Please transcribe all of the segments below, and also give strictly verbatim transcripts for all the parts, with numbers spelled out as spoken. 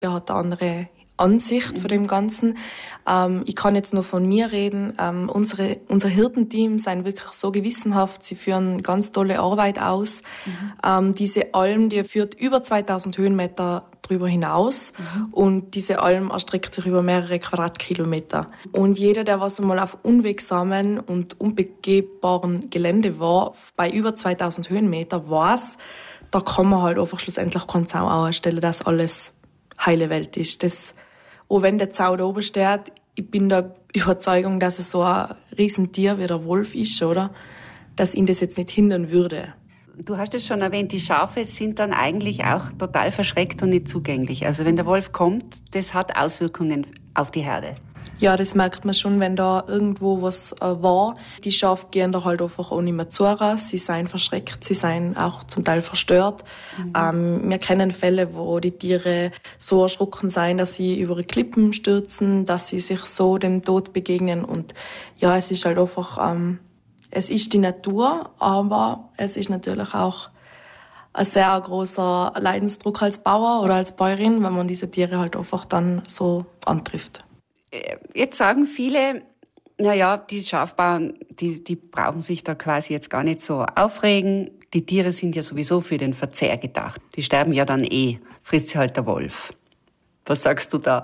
Der hat eine andere Ansicht von dem Ganzen. Ähm, ich kann jetzt nur von mir reden. Ähm, unsere, unser Hirtenteam sind wirklich so gewissenhaft. Sie führen ganz tolle Arbeit aus. Mhm. Ähm, diese Alm, die führt über zweitausend Höhenmeter drüber hinaus. Mhm. Und diese Alm erstreckt sich über mehrere Quadratkilometer. Und jeder, der was einmal auf unwegsamen und unbegehbaren Gelände war, bei über zweitausend Höhenmeter, weiß, da kann man halt einfach schlussendlich keinen Zaun aufstellen, dass alles heile Welt ist. Das, auch wenn der Zaun da oben steht, ich bin der Überzeugung, dass es so ein Riesentier wie der Wolf ist, oder? Dass ihn das jetzt nicht hindern würde. Du hast es schon erwähnt, die Schafe sind dann eigentlich auch total verschreckt und nicht zugänglich. Also wenn der Wolf kommt, das hat Auswirkungen auf die Herde. Ja, das merkt man schon, wenn da irgendwo was äh, war. Die Schafe gehen da halt einfach auch nicht mehr zu. Sie sind verschreckt, sie sind auch zum Teil verstört. Mhm. Ähm, wir kennen Fälle, wo die Tiere so erschrocken sind, dass sie über die Klippen stürzen, dass sie sich so dem Tod begegnen. Und ja, es ist halt einfach, ähm, es ist die Natur, aber es ist natürlich auch ein sehr großer Leidensdruck als Bauer oder als Bäuerin, wenn man diese Tiere halt einfach dann so antrifft. Jetzt sagen viele, naja, die Schafbauern, die, die brauchen sich da quasi jetzt gar nicht so aufregen. Die Tiere sind ja sowieso für den Verzehr gedacht. Die sterben ja dann eh, frisst sie halt der Wolf. Was sagst du da?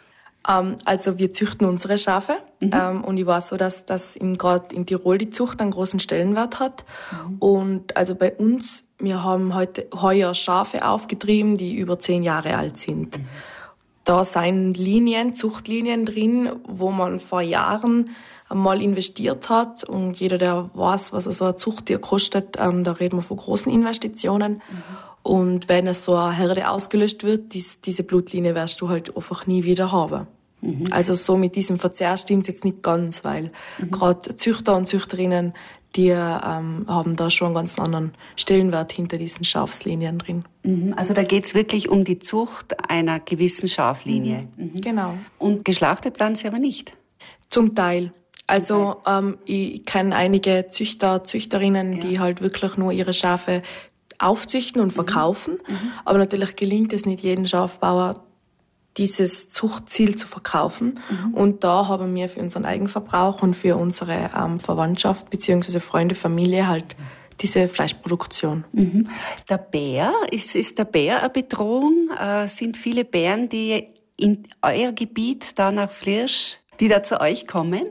Ähm, also wir züchten unsere Schafe. Mhm. Ähm, und ich weiß so, dass, dass gerade in Tirol die Zucht einen großen Stellenwert hat. Mhm. Und also bei uns, wir haben heute heuer Schafe aufgetrieben, die über zehn Jahre alt sind. Mhm. Da sind Linien, Zuchtlinien drin, wo man vor Jahren einmal investiert hat. Und jeder, der weiß, was so ein Zuchttier kostet, ähm, da reden wir von großen Investitionen. Mhm. Und wenn es so eine Herde ausgelöscht wird, dies, diese Blutlinie wirst du halt einfach nie wieder haben. Mhm. Also so mit diesem Verzehr stimmt es jetzt nicht ganz, weil mhm. gerade Züchter und Züchterinnen, die ähm, haben da schon einen ganz anderen Stellenwert hinter diesen Schafslinien drin. Also da geht's wirklich um die Zucht einer gewissen Schaflinie. Mhm. Mhm. Genau. Und geschlachtet werden sie aber nicht? Zum Teil. Also okay. ähm, ich kenne einige Züchter, Züchterinnen, ja. die halt wirklich nur ihre Schafe aufzüchten und verkaufen. Mhm. Mhm. Aber natürlich gelingt es nicht jedem Schafbauer, dieses Zuchtziel zu verkaufen. Mhm. Und da haben wir für unseren Eigenverbrauch und für unsere ähm, Verwandtschaft bzw. Freunde, Familie halt diese Fleischproduktion. Mhm. Der Bär, ist, ist der Bär eine Bedrohung? Äh, sind viele Bären, die in euer Gebiet, da nach Flirsch, die da zu euch kommen?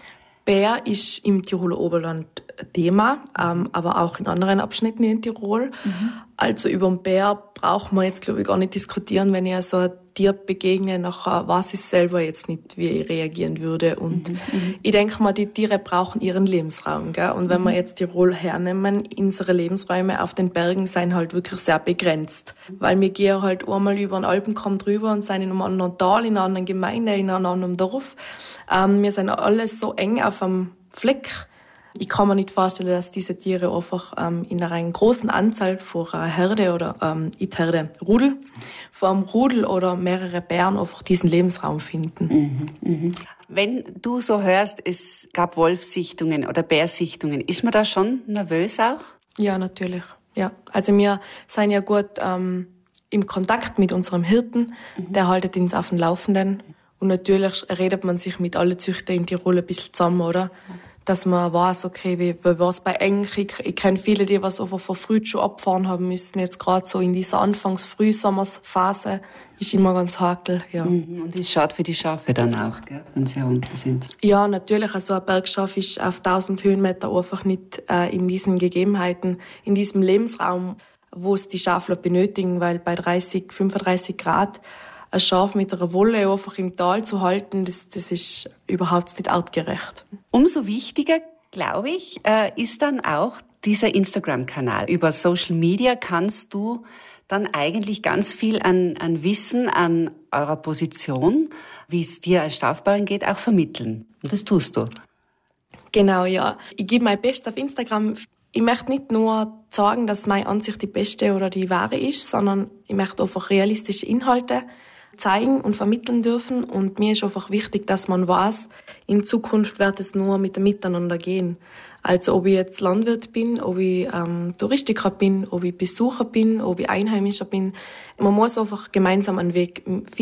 Bär ist im Tiroler Oberland Thema, ähm, aber auch in anderen Abschnitten in Tirol. Mhm. Also über den Bär braucht man jetzt, glaube ich, gar nicht diskutieren. Wenn ich so ein Tier begegne, nachher weiß ich selber jetzt nicht, wie ich reagieren würde. Und mhm. ich denke mal, die Tiere brauchen ihren Lebensraum. Gell? Und wenn mhm. wir jetzt Tirol hernehmen, unsere Lebensräume auf den Bergen sind halt wirklich sehr begrenzt. Weil wir gehen halt einmal über den Alpenkamm drüber und sind in einem anderen Tal, in einer anderen Gemeinde, in einem anderen Dorf. Ähm, wir sind alles so eng auf einem Fleck. Ich kann mir nicht vorstellen, dass diese Tiere einfach ähm, in einer großen Anzahl vor einer Herde oder ähm, nicht Herde, Rudel, vor einem Rudel oder mehrere Bären einfach diesen Lebensraum finden. Mhm, mhm. Wenn du so hörst, es gab Wolfssichtungen oder Bärsichtungen, ist man da schon nervös auch? Ja, natürlich. Ja, also wir sind ja gut ähm, im Kontakt mit unserem Hirten, mhm. der haltet uns auf dem Laufenden. Und natürlich redet man sich mit allen Züchtern in Tirol ein bisschen zusammen, oder? Dass man weiß, okay, wie, wie war es bei Enk? Ich, ich kenne viele, die was einfach verfrüht schon abfahren haben müssen. Jetzt gerade so in dieser Anfangs-Frühsommersphase ist immer ganz hakel, ja. Mhm. Und es schaut für die Schafe dann auch, gell, wenn sie herunter sind. Ja, natürlich. Also ein Bergschaf ist auf tausend Höhenmeter einfach nicht äh, in diesen Gegebenheiten, in diesem Lebensraum, wo es die Schafler benötigen, weil bei dreißig, fünfunddreißig Grad ein Schaf mit einer Wolle einfach im Tal zu halten, das, das ist überhaupt nicht artgerecht. Umso wichtiger, glaube ich, ist dann auch dieser Instagram-Kanal. Über Social Media kannst du dann eigentlich ganz viel an, an Wissen, an eurer Position, wie es dir als Schafbauerin geht, auch vermitteln. Und das tust du. Genau, ja. Ich gebe mein Bestes auf Instagram. Ich möchte nicht nur sagen, dass meine Ansicht die beste oder die wahre ist, sondern ich möchte einfach realistische Inhalte zeigen und vermitteln dürfen. Und mir ist einfach wichtig, dass man weiß, in Zukunft wird es nur mit dem Miteinander gehen. Also ob ich jetzt Landwirt bin, ob ich ähm, Touristiker bin, ob ich Besucher bin, ob ich Einheimischer bin. Man muss einfach gemeinsam einen Weg finden.